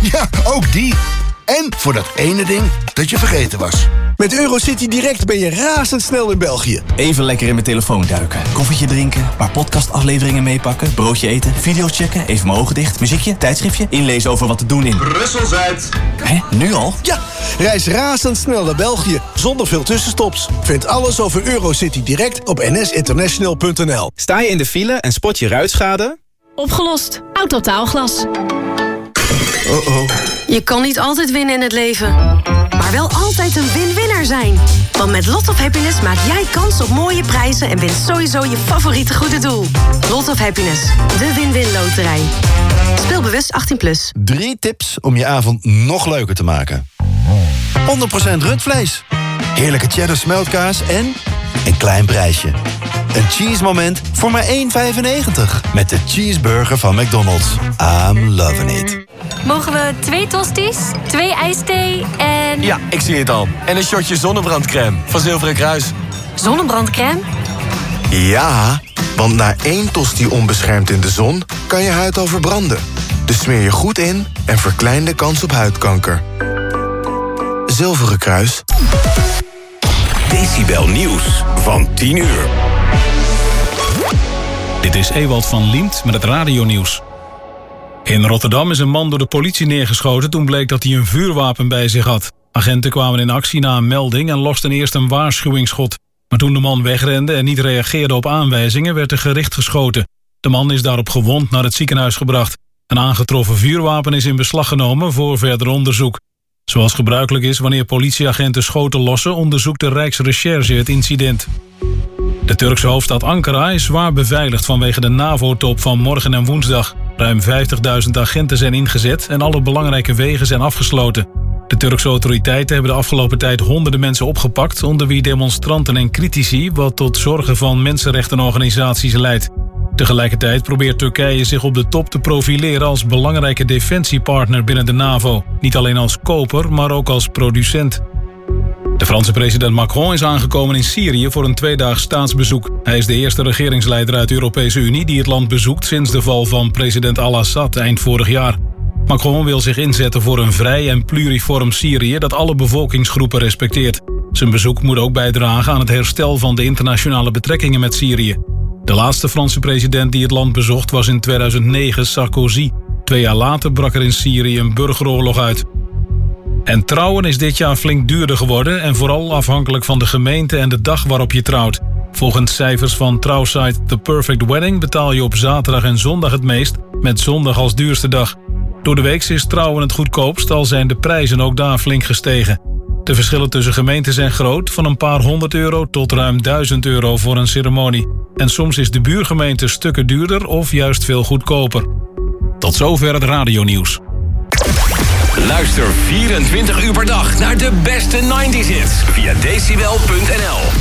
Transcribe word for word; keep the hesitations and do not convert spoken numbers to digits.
Ja, ook die. En voor dat ene ding dat je vergeten was. Met Eurocity Direct ben je razendsnel in België. Even lekker in mijn telefoon duiken. Koffietje drinken, een paar podcastafleveringen meepakken, broodje eten, video's checken, even mijn ogen dicht, muziekje, tijdschriftje, inlezen over wat te doen in Brussel-Zuid. Hé, nu al? Ja, reis razendsnel naar België, zonder veel tussenstops. Vind alles over Eurocity Direct op n s international punt n l. Sta je in de file en spot je ruitschade? Opgelost. Autotaalglas. Oh oh. Je kan niet altijd winnen in het leven, maar wel altijd een win-winner zijn. Want met Lot of Happiness maak jij kans op mooie prijzen en wint sowieso je favoriete goede doel. Lot of Happiness, de win-win loterij. Speel bewust achttien plus. Drie tips om je avond nog leuker te maken. honderd procent rundvlees. Heerlijke cheddar smeltkaas en een klein prijsje. Een cheese moment voor maar één vijfennegentig. Met de cheeseburger van McDonald's. I'm loving it. Mogen we twee tosties, twee ijsthee en... Ja, ik zie het al. En een shotje zonnebrandcrème van Zilveren Kruis. Zonnebrandcrème? Ja, want na één tosti onbeschermd in de zon kan je huid al verbranden. Dus smeer je goed in en verklein de kans op huidkanker. Zilveren Kruis. Decibel Nieuws van tien uur. Dit is Ewald van Liemt met het radionieuws. In Rotterdam is een man door de politie neergeschoten toen bleek dat hij een vuurwapen bij zich had. Agenten kwamen in actie na een melding en losten eerst een waarschuwingsschot. Maar toen de man wegrende en niet reageerde op aanwijzingen werd er gericht geschoten. De man is daarop gewond naar het ziekenhuis gebracht. Een aangetroffen vuurwapen is in beslag genomen voor verder onderzoek. Zoals gebruikelijk is wanneer politieagenten schoten lossen, onderzoekt de Rijksrecherche het incident. De Turkse hoofdstad Ankara is zwaar beveiligd vanwege de NAVO-top van morgen en woensdag. Ruim vijftigduizend agenten zijn ingezet en alle belangrijke wegen zijn afgesloten. De Turkse autoriteiten hebben de afgelopen tijd honderden mensen opgepakt, onder wie demonstranten en critici, wat tot zorgen van mensenrechtenorganisaties leidt. Tegelijkertijd probeert Turkije zich op de top te profileren als belangrijke defensiepartner binnen de NAVO. Niet alleen als koper, maar ook als producent. De Franse president Macron is aangekomen in Syrië voor een tweedaags staatsbezoek. Hij is de eerste regeringsleider uit de Europese Unie die het land bezoekt sinds de val van president Al-Assad eind vorig jaar. Macron wil zich inzetten voor een vrij en pluriform Syrië dat alle bevolkingsgroepen respecteert. Zijn bezoek moet ook bijdragen aan het herstel van de internationale betrekkingen met Syrië. De laatste Franse president die het land bezocht was in tweeduizend negen Sarkozy. Twee jaar later brak er in Syrië een burgeroorlog uit. En trouwen is dit jaar flink duurder geworden en vooral afhankelijk van de gemeente en de dag waarop je trouwt. Volgens cijfers van trouwsite The Perfect Wedding betaal je op zaterdag en zondag het meest, met zondag als duurste dag. Door de week is trouwen het goedkoopst, al zijn de prijzen ook daar flink gestegen. De verschillen tussen gemeenten zijn groot, van een paar honderd euro tot ruim duizend euro voor een ceremonie. En soms is de buurgemeente stukken duurder of juist veel goedkoper. Tot zover het radionieuws. Luister vierentwintig uur per dag naar de beste negentig hits via decibel punt n l.